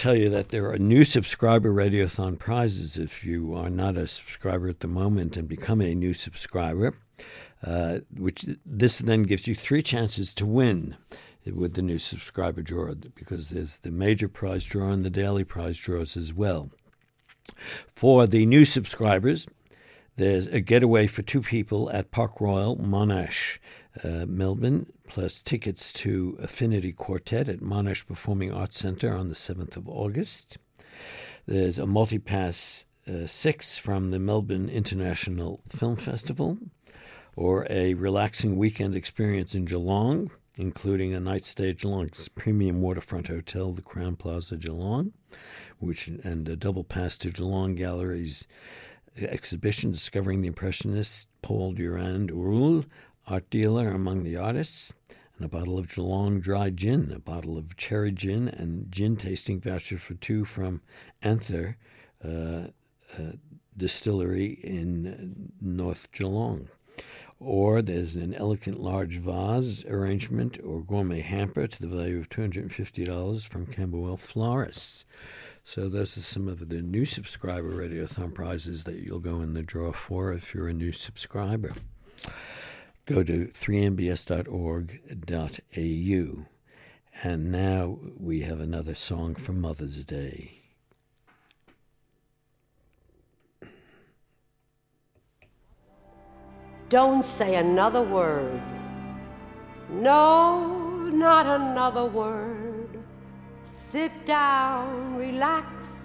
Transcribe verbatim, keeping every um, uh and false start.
tell you that there are new subscriber Radiothon prizes if you are not a subscriber at the moment and become a new subscriber, uh, which this then gives you three chances to win with the new subscriber draw, because there's the major prize draw and the daily prize draws as well. For the new subscribers, there's a getaway for two people at Park Royal, Monash, uh, Melbourne, plus tickets to Affinity Quartet at Monash Performing Arts Centre on the seventh of August. There's a multi-pass uh, six from the Melbourne International Film Festival, or a relaxing weekend experience in Geelong, including a night stay at Geelong's premium waterfront hotel, the Crown Plaza Geelong, which and a double pass to Geelong Gallery's exhibition Discovering the Impressionists, Paul Durand-Ruel, art dealer among the artists, and a bottle of Geelong dry gin, a bottle of cherry gin, and gin tasting voucher for two from Anther uh, uh, Distillery in North Geelong. Or there's an elegant large vase arrangement or gourmet hamper to the value of two hundred fifty dollars from Camberwell Florists. So those are some of the new subscriber Radiothon prizes that you'll go in the draw for if you're a new subscriber. Go to three m b s dot org dot a u. And now we have another song for Mother's Day. Don't say another word. No, not another word. Sit down, relax,